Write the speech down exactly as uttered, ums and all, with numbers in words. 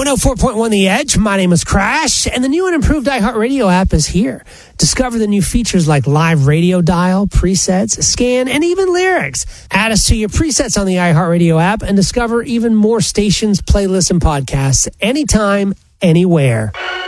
oh four point one The Edge. My name is Crash, and the new and improved iHeartRadio app is here. Discover the new features like live radio dial, presets, scan, and even lyrics. Add us to your presets on the iHeartRadio app and discover even more stations, playlists, and podcasts anytime, anywhere.